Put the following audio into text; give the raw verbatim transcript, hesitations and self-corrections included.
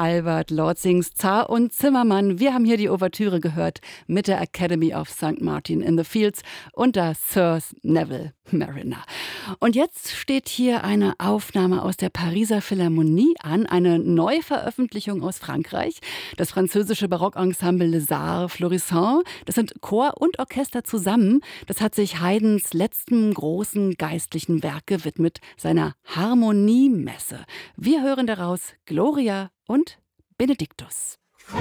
Albert Lord sings Zar und Zimmermann. Wir haben hier die Ouvertüre gehört mit der Academy of Sankt Martin in the Fields unter Sir Neville Mariner. Und jetzt steht hier eine Aufnahme aus der Pariser Philharmonie an, eine Neuveröffentlichung aus Frankreich. Das französische Barockensemble Les Arts Florissants, das sind Chor und Orchester zusammen. Das hat sich Haydns letztem großen geistlichen Werk gewidmet, seiner Harmoniemesse. Wir hören daraus Gloria und Benedictus.